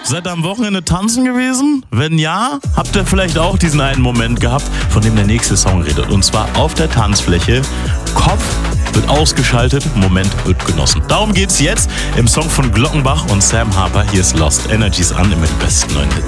Seid ihr am Wochenende tanzen gewesen? Wenn ja, habt ihr vielleicht auch diesen einen Moment gehabt, von dem der nächste Song redet. Und zwar auf der Tanzfläche. Kopf wird ausgeschaltet, Moment wird genossen. Darum geht's jetzt im Song von Glockenbach und Sam Harper. Hier ist Lost Energies an, immer die besten neuen Hits.